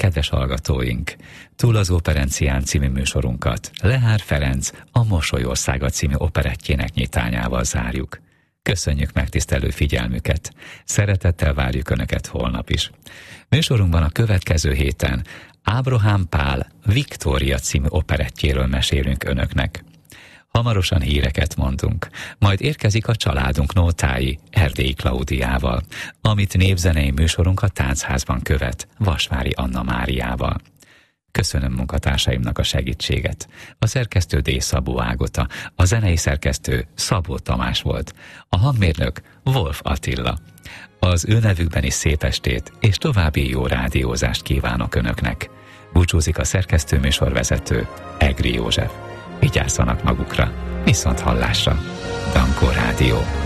Kedves hallgatóink, Túl az operencián című műsorunkat Lehár Ferenc a Mosolyországa című operettjének nyitányával zárjuk. Köszönjük megtisztelő figyelmüket, szeretettel várjuk Önöket holnap is. Műsorunkban a következő héten Ábrahám Pál Viktória című operettjéről mesélünk Önöknek. Hamarosan híreket mondunk, majd érkezik a családunk nótái Erdélyi Klaudiával, amit népzenei műsorunk a Táncházban követ Vasvári Anna Máriával. Köszönöm munkatársaimnak a segítséget. A szerkesztő D. Szabó Ágota, a zenei szerkesztő Szabó Tamás volt, a hangmérnök Wolf Attila. Az ő nevükben is szép estét és további jó rádiózást kívánok Önöknek. Búcsúzik a szerkesztő műsorvezető Egri József. Vigyázzanak magukra, viszont hallásra. Dankó Rádió.